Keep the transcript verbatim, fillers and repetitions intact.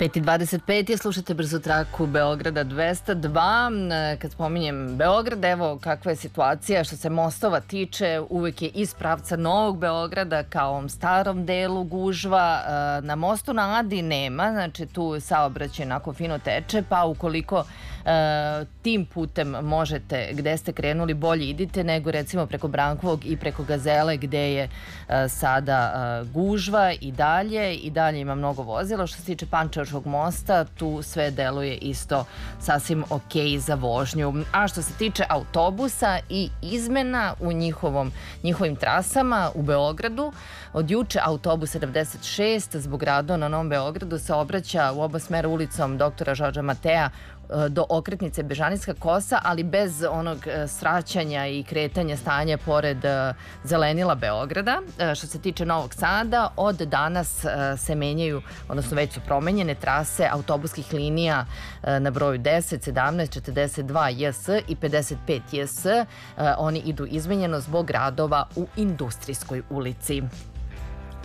pet i dvadeset pet je, slušate brzu traku Beograda dvesta dva. Kad spominjem Beograd, evo kakva je situacija što se mostova tiče, uvek je iz pravca Novog Beograda kao ovom starom delu gužva. Na mostu na Adi nema, znači tu saobraćaj onako fino teče, pa ukoliko tim putem možete, gde ste krenuli, bolje idite nego recimo preko Brankovog i preko Gazele gde je sada gužva i dalje. I dalje ima mnogo vozila. Što se tiče Pančevačkog mosta, tu sve deluje isto sasvim ok za vožnju. A što se tiče autobusa i izmena u njihovom, njihovim trasama u Beogradu, od juče autobus sedamdeset šest zbog radova na Novom Beogradu se obraća u oba smera ulicom doktora Žorža Matea do okretnice Bežanijska kosa, ali bez onog svraćanja i kretanja stanja pored zelenila Beograda. Što se tiče Novog Sada, od danas se menjaju, odnosno već su promenjene trase autobuskih linija na broju deset, sedamnaest, četrdeset dva J S i pedeset pet J S. Oni idu izmenjeno zbog radova u Industrijskoj ulici.